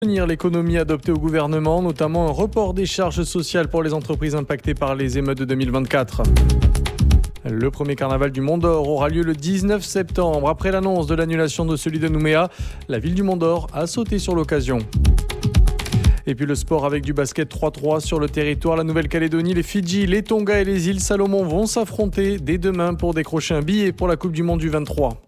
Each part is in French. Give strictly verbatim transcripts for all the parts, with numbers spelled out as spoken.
L'économie adoptée au gouvernement, notamment un report des charges sociales pour les entreprises impactées par les émeutes de deux mille vingt-quatre. Le premier carnaval du Mont d'Or aura lieu le dix-neuf septembre. Après l'annonce de l'annulation de celui de Nouméa, la ville du Mont d'Or a sauté sur l'occasion. Et puis le sport avec du basket trois trois sur le territoire. La Nouvelle-Calédonie, les Fidji, les Tonga et les îles Salomon vont s'affronter dès demain pour décrocher un billet pour la Coupe du Monde du vingt-trois.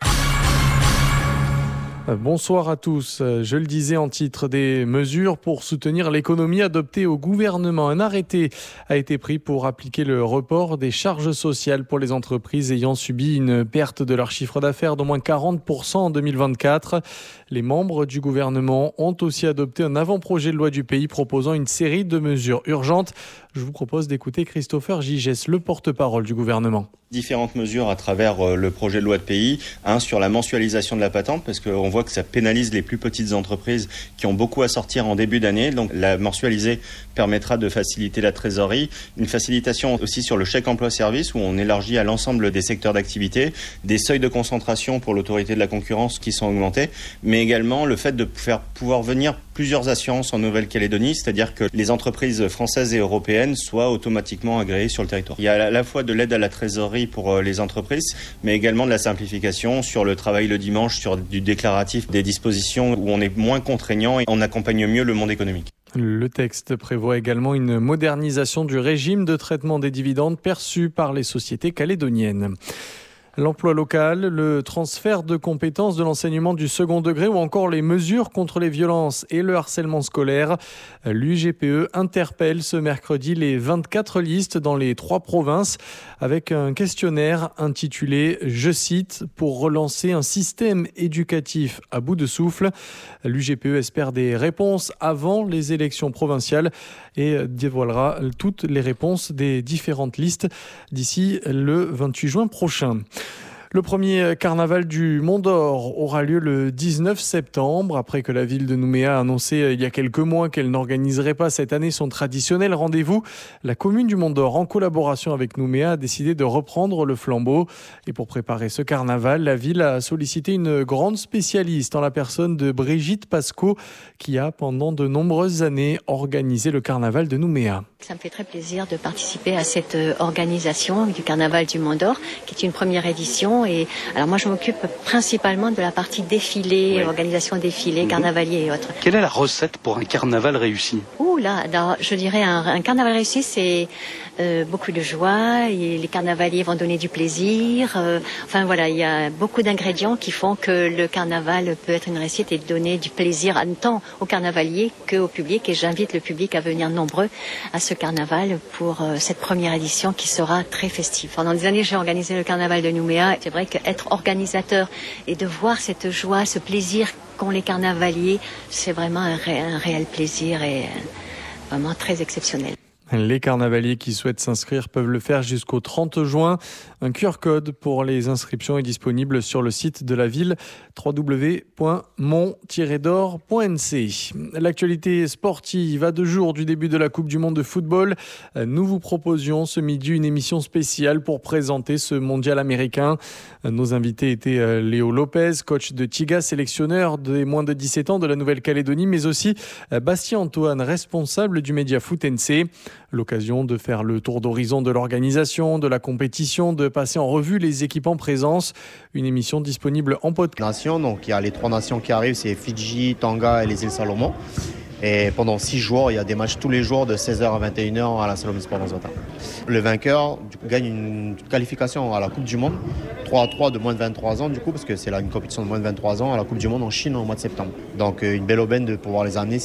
Bonsoir à tous. Je le disais en titre, des mesures pour soutenir l'économie adoptées au gouvernement. Un arrêté a été pris pour appliquer le report des charges sociales pour les entreprises ayant subi une perte de leur chiffre d'affaires d'au moins quarante pour cent en deux mille vingt-quatre. Les membres du gouvernement ont aussi adopté un avant-projet de loi du pays proposant une série de mesures urgentes. Je vous propose d'écouter Christopher Gigès, le porte-parole du gouvernement. Différentes mesures à travers le projet de loi de pays. Un, sur la mensualisation de la patente, parce qu'on voit que ça pénalise les plus petites entreprises qui ont beaucoup à sortir en début d'année. Donc la mensualiser permettra de faciliter la trésorerie. Une facilitation aussi sur le chèque emploi-service, où on élargit à l'ensemble des secteurs d'activité, des seuils de concentration pour l'autorité de la concurrence qui sont augmentés, mais également le fait de faire pouvoir venir plusieurs assurances en Nouvelle-Calédonie, c'est-à-dire que les entreprises françaises et européennes soient automatiquement agréées sur le territoire. Il y a à la fois de l'aide à la trésorerie pour les entreprises, mais également de la simplification sur le travail le dimanche, sur du déclaratif, des dispositions où on est moins contraignant et on accompagne mieux le monde économique. Le texte prévoit également une modernisation du régime de traitement des dividendes perçus par les sociétés calédoniennes. L'emploi local, le transfert de compétences de l'enseignement du second degré ou encore les mesures contre les violences et le harcèlement scolaire. L'U G P E interpelle ce mercredi les vingt-quatre listes dans les trois provinces avec un questionnaire intitulé, je cite, « Pour relancer un système éducatif à bout de souffle ». L'U G P E espère des réponses avant les élections provinciales et dévoilera toutes les réponses des différentes listes d'ici le vingt-huit juin prochain. Le premier carnaval du Mont d'Or aura lieu le dix-neuf septembre, après que la ville de Nouméa a annoncé il y a quelques mois qu'elle n'organiserait pas cette année son traditionnel rendez-vous. La commune du Mont d'Or, en collaboration avec Nouméa, a décidé de reprendre le flambeau. Et pour préparer ce carnaval, la ville a sollicité une grande spécialiste en la personne de Brigitte Pascot, qui a pendant de nombreuses années organisé le carnaval de Nouméa. Ça me fait très plaisir de participer à cette organisation du carnaval du Mont d'Or, qui est une première édition. Et alors moi, je m'occupe principalement de la partie défilé, oui. organisation défilé, carnavalier et autres. Quelle est la recette pour un carnaval réussi ? Ouh là, alors, je dirais un, un carnaval réussi, c'est euh, beaucoup de joie. Et les carnavaliers vont donner du plaisir. Euh, enfin voilà, il y a beaucoup d'ingrédients qui font que le carnaval peut être une réussite et donner du plaisir tant aux carnavaliers qu'au public. Et j'invite le public à venir nombreux à ce carnaval pour euh, cette première édition qui sera très festive. Pendant des années, j'ai organisé le carnaval de Nouméa. C'est vrai qu'être organisateur et de voir cette joie, ce plaisir qu'ont les carnavaliers, c'est vraiment un, ré, un réel plaisir et euh, vraiment très exceptionnel. Les carnavaliers qui souhaitent s'inscrire peuvent le faire jusqu'au trente juin. Un Q R code pour les inscriptions est disponible sur le site de la ville, w w w point mont tiret d'or point n c. L'actualité sportive, à deux jours du début de la Coupe du Monde de football, nous vous proposions ce midi une émission spéciale pour présenter ce mondial américain. Nos invités étaient Léo Lopez, coach de Tiga, sélectionneur des moins de dix-sept ans de la Nouvelle-Calédonie, mais aussi Bastien Antoine, responsable du Média Foot N C. L'occasion de faire le tour d'horizon de l'organisation, de la compétition, de passer en revue les équipes en présence. Une émission disponible en podcast. Donc il y a les trois nations qui arrivent, c'est Fidji, Tonga et les îles Salomon. Et pendant six jours, il y a des matchs tous les jours de seize heures à vingt et une heures à la Salomon Sport Zota. Le vainqueur gagne une qualification à la Coupe du Monde, trois à trois de moins de vingt-trois ans du coup, parce que c'est là une compétition de moins de vingt-trois ans à la Coupe du Monde en Chine au mois de septembre. Donc une belle aubaine de pouvoir les amener.